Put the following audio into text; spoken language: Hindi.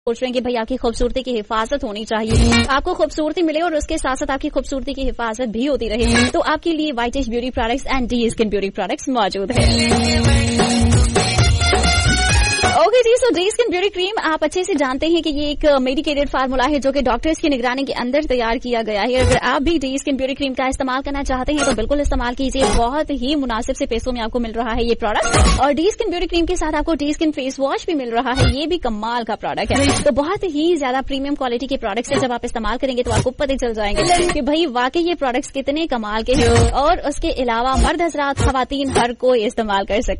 सोच रहे हैं कि भाई आपकी खूबसूरती की हिफाजत होनी चाहिए, आपको खूबसूरती मिले और उसके साथ साथ आपकी खूबसूरती की हिफाजत भी होती रहे, तो आपके लिए whitish beauty products and D skin beauty products मौजूद है। ओके जी, सो डी स्किन ब्यूटी क्रीम आप अच्छे से जानते हैं कि ये एक मेडिकेटेड फार्मूला है जो कि डॉक्टर्स की निगरानी के अंदर तैयार किया गया है। अगर आप भी डी स्किन ब्यूटी क्रीम का इस्तेमाल करना चाहते हैं तो बिल्कुल इस्तेमाल कीजिए, बहुत ही मुनासिब से पैसों में आपको मिल रहा है ये प्रोडक्ट। और डी स्किन ब्यूटी क्रीम के साथ आपको डी स्किन फेस वॉश भी मिल रहा है, ये भी कमाल का प्रोडक्ट है। तो बहुत ही ज्यादा प्रीमियम क्वालिटी के प्रोडक्ट्स है, जब आप इस्तेमाल करेंगे तो आपको पता चल जाएंगे कि भाई वाकई ये प्रोडक्ट्स कितने कमाल के हैं। और उसके अलावा मर्द हजरात, खवातीन, हर कोई इस्तेमाल कर सकता है।